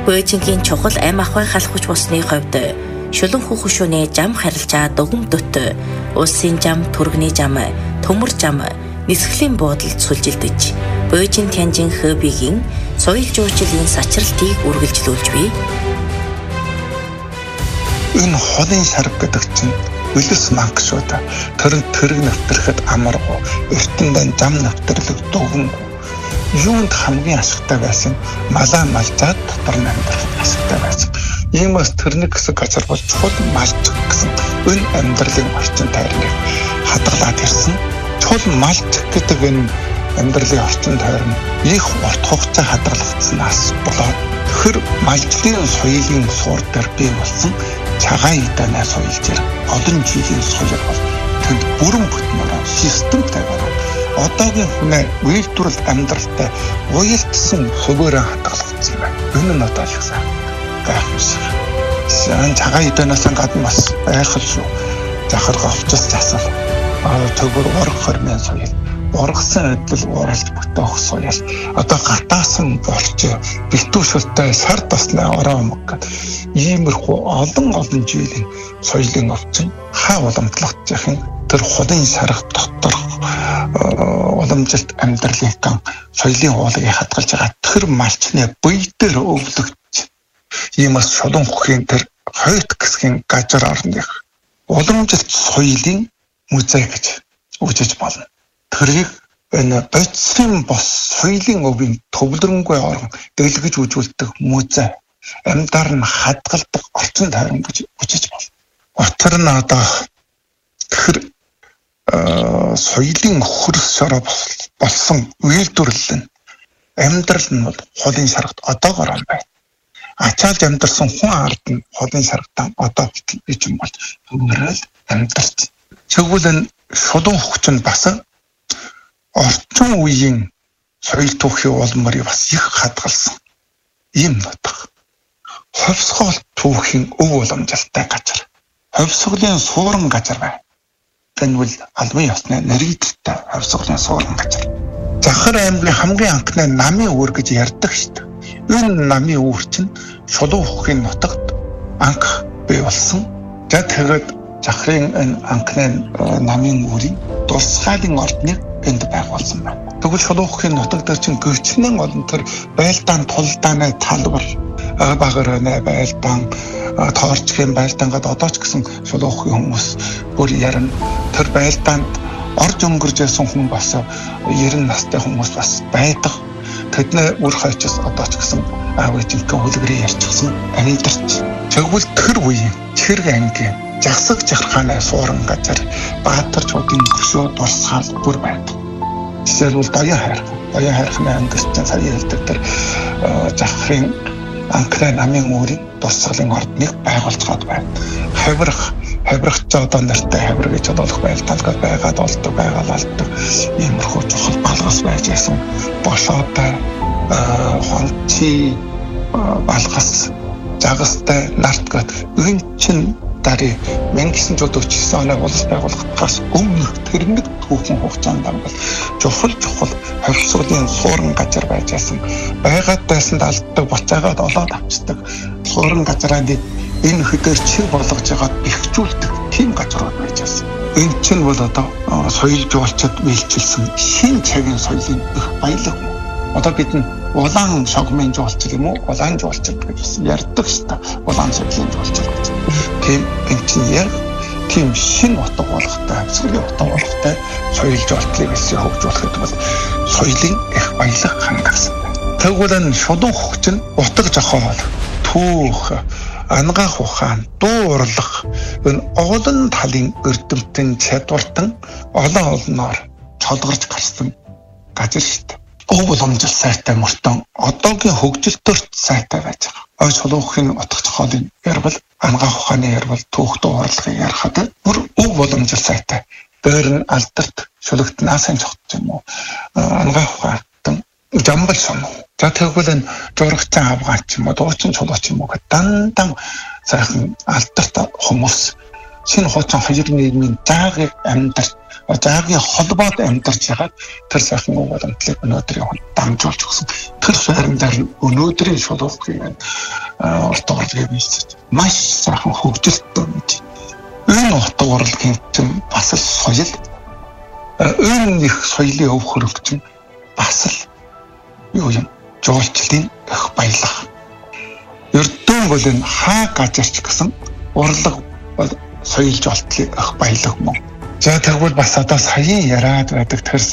Бөөжингийн чухал ам ахуйн халахуч болсны хувьд шулан хүүхүшүүний зам харилжаа дугум дөт, улсын зам, түргэний зам, төмөр зам, нисгэлийн буудалд сүлжилдэж, Бөөжин Тянжин Хөбигийн соёл жуулчлалын сачралтыг үргэлжлүүлж бий. Энэ холын шарг гэдэг чинь үлэс манг шүү дээ. Тэрэг нэвтрэхэд амаргу, эртэндээ зам нэвтрэрлэг дугуйн. Юунд хамгийн ашигтай байсан малаа малжаад дотор нь амьдрах ашигтай байсан. Иймээс тэрний гэсэн газар бол чухал малч гэсэн энэ амьдралын орчин тойрныг хадгалаад ирсэн. Чухал малч гэдэг энэ амьдралын орчин тойрон их урт хугацаа хадгалагдсанаас болоод тэр малжлын соёлын суур дээр бий болсон цагаан идэна соёл зэрэг олон жилийн соёл бол тэнд бүрэн бүтмээр системтэй байна. Одоогийн хүнээ үйлдвэрлэлд амьдралтай уялдсан хөвөөрөө хадгалагдсан байна. Энэ нь одоо л гэсэн гайхамшиг. Сан цагаан идэнээс гадна бас байхал шүү. Захарга овчос засал. Төгөр ураг хормын соёл. Ургасан адил уралж бүтээх соёл. Одоо гатаасан болч битүүшэлтэй сар таснаа ороо мөг. Иймэрхүү олон жилийн соёлын овчин хаа уламжлагдчихын тэр холын шарга дотор уламжилт амьдралын ган соёлын уулыг хадгалж байгаа тэр малчны бие дээр өвлөгч иймээс шулуун хөхийн тэр хойт гэсгийн газар орных уламжилт соёлын музей гэж үгжиж болно. Тэрийг энэ бодисын бос соёлын өвийн төвлөрөнгүй орон дэлгэж үжүүлдэг музей амьдар нь хадгалдаг орчин тойрон гэж үгжиж болно. Отор нь одоо тэр соёлын хөрс шороо болсон үйлдвэрлэл нь амьдрал нь бол холын шаргад одоогоор ам байна. Ачаалж амьдарсан хүн ард нь холын шаргатаа одоо бич юм бол өмөрөл амьдарч. Тэгвэл энэ шулуун хөгч нь бас орчин үеийн соёл түүхийн улмыг бас их хадгалсан юм нутаг. Ховсгол түүхийн өв уламжлалтай газар. Ховсголын суурин газар байна. Энэ бол албан ёсны нэрийдэлтэй хавсгалын суурин газар. Захар аймгийн хамгийн анхны намын үүр гэж ярьдаг шүү дээ. Энэ намын үүр чинь шулуун хөхийн нутагт анх бий болсон. Тэгээд захарын энэ анхны намын үүрийн тусгаалын ордныг энд байгуулсан байна. Тэгвэл шулуун хөхийн нутаг дээр чинь гэрчнэн олон төр байлдаан тулдааны талбар багаараа байлдаан тоорчгийн байлдаангад одоо ч гэсэн шулуун хөхийн хүмүүс бүр яран тэр байлдаанд орж өнгөрж байсан хүн бас 90 настай хүмүүс бас байдаг. Тэдний үр хойчос одоо ч гэсэн аав ээжийнхээ хөлгөрийн ярьчихсан амьдарч. Тэгвэл тэр үеийн Цэрэг ангийн жагсаг жархааны суурин газар Баатарчуудын өсөө дурсгаал бүр байдаг. Жишээлбэл Баян хайрхны ангистын сая хэлдэг тэр захарын анхны намын үүрийн дурсгалын ордныг байгуулж гад байна. Хавирагч одоо нартай хавир гэж бодох байлдаалгад байгаад олдог байгаалалдаг. Иймэрхүү чухал балгас байж байсан. Бошоотой хонци балгас жагастай нарт гад энэ чин дари 1949 оны улс байгууллагаас өмнөх тэрнэг түүхэн хугацаанд бол чухал хавьсгалын суурин газар байж байсан. Байгаад байсан алддаг буцаагаад олоод авчдаг суурин газраа энэ хөдөр чиг болгож байгаад бэхжүүлдэг тийм газрууд байж байсан. Энэ чинь бол одоо соёл жуулчид биелжилсэн шин цагийн соёлын их баялаг. Одоо бид нь улаан шогмын жуулчил юм уу? Улаан жуулчил гэж ярьдаг шүү дээ. Улаан соёлын жуулчил гэж. Тийм энэ чинь яг тийм шин утга болгохтой, хавьсгалын утга болгохтой соёл жуулчлалыг хэлсэн хөгжүүлэхэд бол соёлын их баялаг хангасан. Тэгвэл энэ шулуун хөгч нь утга жохоо түүх ангаах ухаан дуу урлах энэ олон талын эрдэмтэн чадвартан олоноор цолгорж гарсан газар шүү дээ. Өв уламжлал сайтай мөртөө одоогийн хөгжилтөрт сайтай байж байгаа. Шулуун хөхийн утга зохиолын ярбал ангаах ухааны ярбал түүх дуу урлагын ярахад бүр өв уламжлал сайтай. Дээр нь алдарт шүлэгтнээс цогт юм уу? Ангаах ухаан жамбал шон. За тэгвэл энэ журагчсан авгаач юм уу, дуучин чулууч юм уу гэдэг дандаа сайхан алдарт хүмүүс шинэ хуучин хоёр нийгмийн заагийн холбоод амьдарч байгаа тэр сайхан уламжлалыг өнөөдрийн хүн дамжуулж өгсөн. Тэр суурин дээр өнөөдрийн шулуурхын утга урлагийг бийцэж маш сайхан хөгжилттэй гэж. Энэ утга урлагийн чинь бас л соёл. Энэ их соёлын өв хөрөгч нь бас л юу юм жуулчлалын их баялаг. Эрдэнэ бол энэ хаа газарч гэсэн урлаг соёл жуултлын их баялаг мөн. За тэгвэл бас одоо саяын яриад байдаг тэр